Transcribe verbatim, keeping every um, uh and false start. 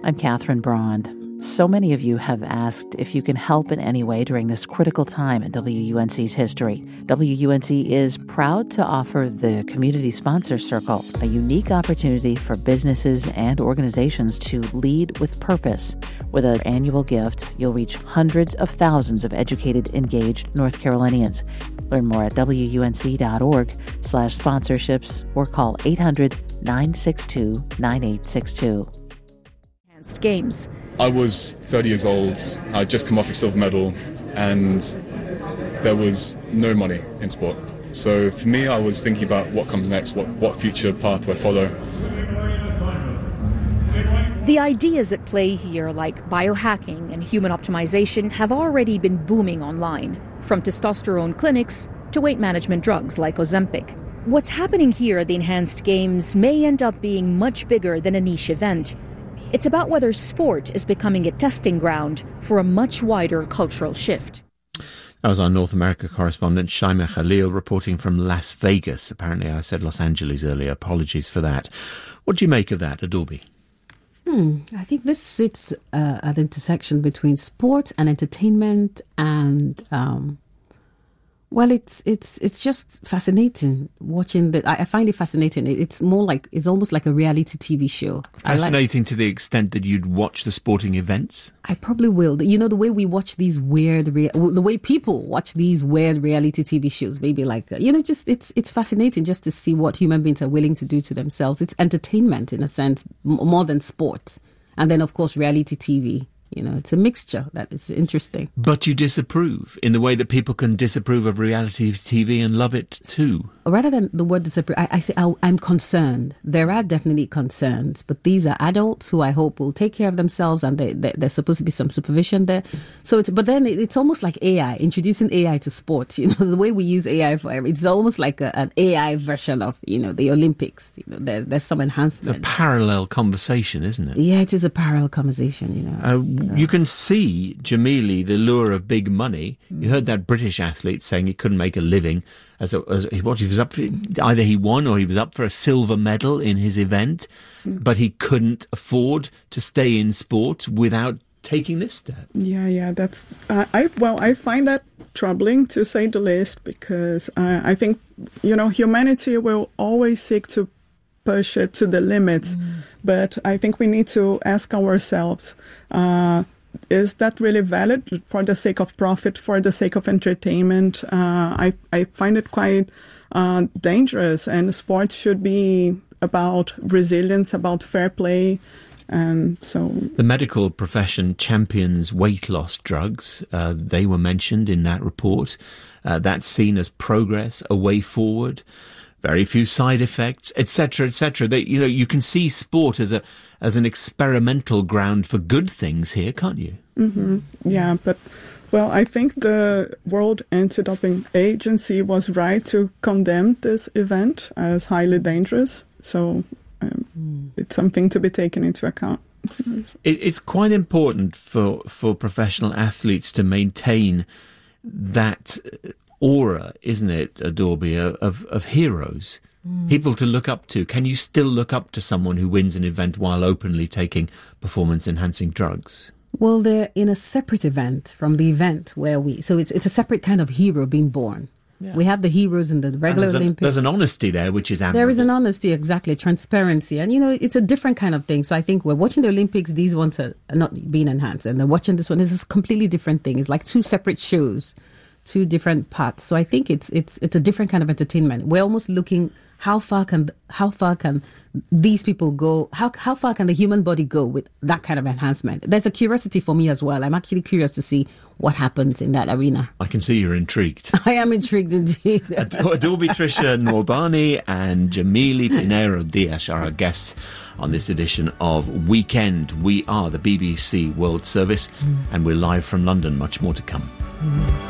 I'm Catherine Braund. So many of you have asked if you can help in any way during this critical time in W U N C's history. W U N C is proud to offer the Community Sponsor Circle, a unique opportunity for businesses and organizations to lead with purpose. With an annual gift, you'll reach hundreds of thousands of educated, engaged North Carolinians. Learn more at wunc.org slash sponsorships or call eight hundred, nine six two, nine eight six two. Enhanced Games. I was thirty years old, I'd just come off a silver medal, and there was no money in sport. So for me, I was thinking about what comes next, what, what future path do I follow. The ideas at play here, like biohacking and human optimization, have already been booming online, from testosterone clinics to weight management drugs like Ozempic. What's happening here at the Enhanced Games may end up being much bigger than a niche event. It's about whether sport is becoming a testing ground for a much wider cultural shift. That was our North America correspondent, Shaima Khalil, reporting from Las Vegas. Apparently I said Los Angeles earlier. Apologies for that. What do you make of that, Adorbi? Hmm, I think this sits uh, at the intersection between sport and entertainment and... Um, Well, it's it's it's just fascinating watching the. I, I find it fascinating. It, it's more like it's almost like a reality T V show. Fascinating like, to the extent that you'd watch the sporting events. I probably will. You know, the way we watch these weird, rea- the way people watch these weird reality T V shows. Maybe like uh, you know, just it's it's fascinating just to see what human beings are willing to do to themselves. It's entertainment in a sense, m- more than sport, and then of course reality T V. You know, it's a mixture that is interesting. But you disapprove in the way that people can disapprove of reality T V and love it too. Rather than the word disapprove, I, I say I, I'm concerned. There are definitely concerns, but these are adults who I hope will take care of themselves, and they, they, there's supposed to be some supervision there. So, it's, but then it, it's almost like A I, introducing A I to sports. You know, the way we use A I for it's almost like a, an A I version of, you know, the Olympics. You know, there, there's some enhancement. It's a parallel conversation, isn't it? Yeah, it is a parallel conversation. You know. Uh, So. You can see, Jamili, the lure of big money. Mm. You heard that British athlete saying he couldn't make a living as, a, as what he was up for. Either he won or he was up for a silver medal in his event, mm. but he couldn't afford to stay in sport without taking this step. Yeah, yeah, that's uh, I. Well, I find that troubling to say the least, because uh, I think you know humanity will always seek to push it to the limits, mm. but I think we need to ask ourselves. Uh, Is that really valid for the sake of profit, for the sake of entertainment? Uh, I, I find it quite uh, dangerous, and sports should be about resilience, about fair play. And so the medical profession champions weight loss drugs. Uh, they were mentioned in that report. Uh, that's seen as progress, a way forward. Very few side effects, et cetera, et cetera. They, you know, you can see sport as a as an experimental ground for good things here, can't you? Mm-hmm. Yeah, but well, I think the World Anti-Doping Agency was right to condemn this event as highly dangerous. So um, mm. it's something to be taken into account. It, it's quite important for for professional athletes to maintain that aura, isn't it, Adorbi, of, of heroes, mm. people to look up to. Can you still look up to someone who wins an event while openly taking performance-enhancing drugs? Well, they're in a separate event from the event where we... So it's it's a separate kind of hero being born. Yeah. We have the heroes in the regular there's Olympics. A, there's an honesty there, which is admirable. There is an honesty, exactly, transparency. And, you know, it's a different kind of thing. So I think we're watching the Olympics, these ones are not being enhanced. And they're watching this one. This is a completely different thing. It's like two separate shows. Two different parts. So I think it's it's it's a different kind of entertainment. We're almost looking how far can how far can these people go? How how far can the human body go with that kind of enhancement? There's a curiosity for me as well. I'm actually curious to see what happens in that arena. I can see you're intrigued. I am intrigued indeed. Adorbi Tricia Norbani and Jamili Pinheiro Dias are our guests on this edition of Weekend. We are the B B C World Service, mm. and we're live from London. Much more to come. Mm.